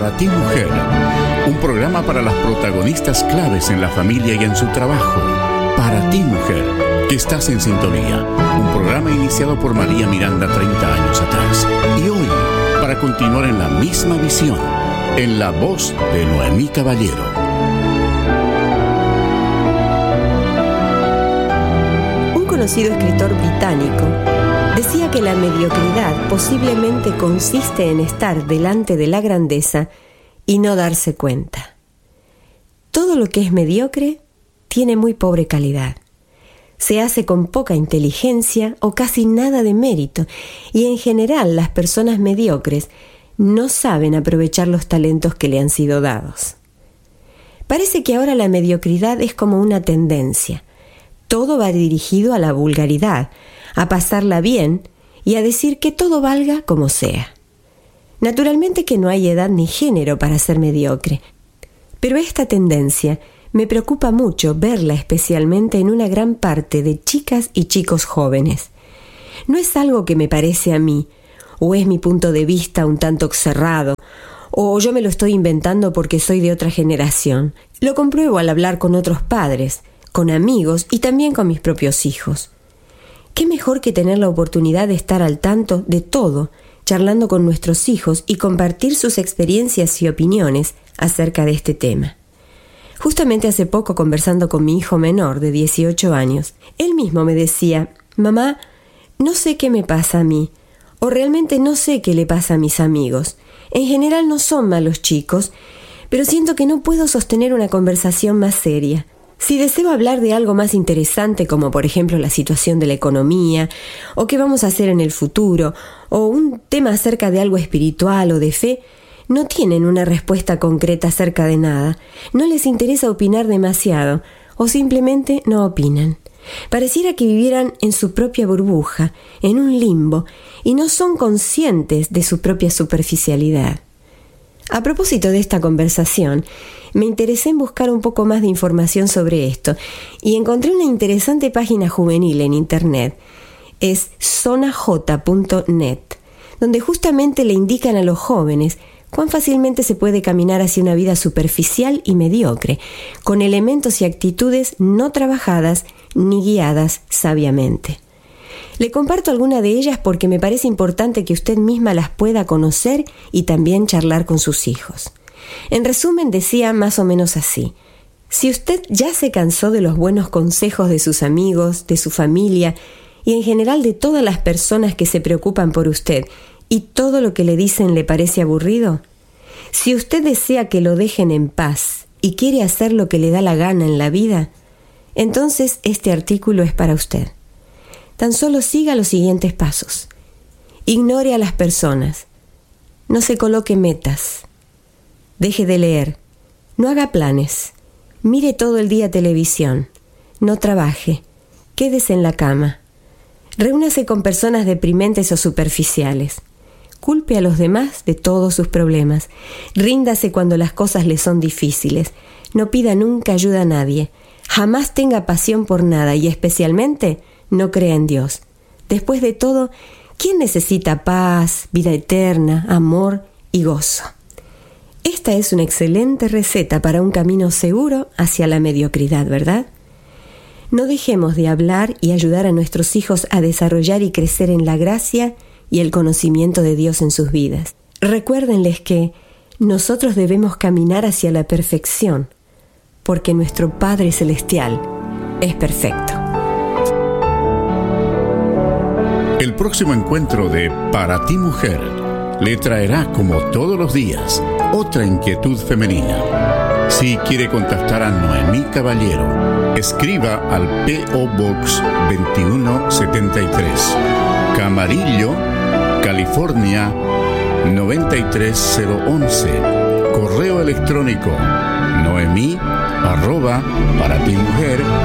Para ti, mujer, un programa para las protagonistas claves en la familia y en su trabajo. Para ti, mujer, que estás en sintonía. Un programa iniciado por María Miranda 30 años atrás. Y hoy, para continuar en la misma visión, en la voz de Noemí Caballero. Un conocido escritor británico decía que la mediocridad posiblemente consiste en estar delante de la grandeza y no darse cuenta. Todo lo que es mediocre tiene muy pobre calidad. Se hace con poca inteligencia o casi nada de mérito, y en general las personas mediocres no saben aprovechar los talentos que le han sido dados. Parece que ahora la mediocridad es como una tendencia. Todo va dirigido a la vulgaridad, a pasarla bien y a decir que todo valga como sea. Naturalmente que no hay edad ni género para ser mediocre, pero esta tendencia me preocupa mucho verla especialmente en una gran parte de chicas y chicos jóvenes. No es algo que me parece a mí, o es mi punto de vista un tanto cerrado, o yo me lo estoy inventando porque soy de otra generación. Lo compruebo al hablar con otros padres, con amigos y también con mis propios hijos. ¿Qué mejor que tener la oportunidad de estar al tanto de todo, charlando con nuestros hijos y compartir sus experiencias y opiniones acerca de este tema? Justamente hace poco, conversando con mi hijo menor de 18 años, él mismo me decía: «Mamá, no sé qué me pasa a mí, o realmente no sé qué le pasa a mis amigos. En general no son malos chicos, pero siento que no puedo sostener una conversación más seria. Si deseo hablar de algo más interesante, como por ejemplo la situación de la economía, o qué vamos a hacer en el futuro, o un tema acerca de algo espiritual o de fe, no tienen una respuesta concreta acerca de nada, no les interesa opinar demasiado, o simplemente no opinan. Pareciera que vivieran en su propia burbuja, en un limbo, y no son conscientes de su propia superficialidad». A propósito de esta conversación, me interesé en buscar un poco más de información sobre esto y encontré una interesante página juvenil en internet. Es zonaj.net, donde justamente le indican a los jóvenes cuán fácilmente se puede caminar hacia una vida superficial y mediocre, con elementos y actitudes no trabajadas ni guiadas sabiamente. Le comparto alguna de ellas porque me parece importante que usted misma las pueda conocer y también charlar con sus hijos. En resumen, decía más o menos así: si usted ya se cansó de los buenos consejos de sus amigos, de su familia y en general de todas las personas que se preocupan por usted, y todo lo que le dicen le parece aburrido, si usted desea que lo dejen en paz y quiere hacer lo que le da la gana en la vida, entonces este artículo es para usted. Tan solo siga los siguientes pasos. Ignore a las personas. No se coloque metas. Deje de leer. No haga planes. Mire todo el día televisión. No trabaje. Quédese en la cama. Reúnase con personas deprimentes o superficiales. Culpe a los demás de todos sus problemas. Ríndase cuando las cosas le son difíciles. No pida nunca ayuda a nadie. Jamás tenga pasión por nada y especialmente no crea en Dios. Después de todo, ¿quién necesita paz, vida eterna, amor y gozo? Esta es una excelente receta para un camino seguro hacia la mediocridad, ¿verdad? No dejemos de hablar y ayudar a nuestros hijos a desarrollar y crecer en la gracia y el conocimiento de Dios en sus vidas. Recuérdenles que nosotros debemos caminar hacia la perfección, porque nuestro Padre Celestial es perfecto. El próximo encuentro de Para ti, mujer le traerá, como todos los días, otra inquietud femenina. Si quiere contactar a Noemí Caballero, escriba al P.O. Box 2173, Camarillo, California 93011. Correo electrónico noemí@paratimujer.org.